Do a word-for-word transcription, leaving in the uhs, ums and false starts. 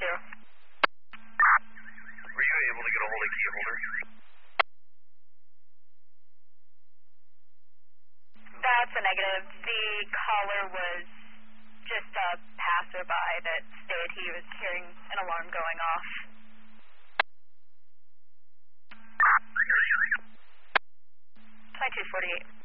zero. Were you able to get a hold of key holder? That's a negative. The caller was just a passerby that stated he was hearing an alarm going off. twenty-two forty-eight.